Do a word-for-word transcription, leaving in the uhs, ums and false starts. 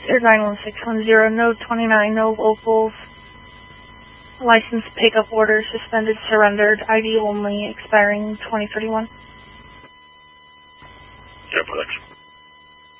Air nine one six one zero, no twenty-nine, no locals. License pickup order suspended, surrendered, I D only, expiring twenty thirty-one. Yeah, production.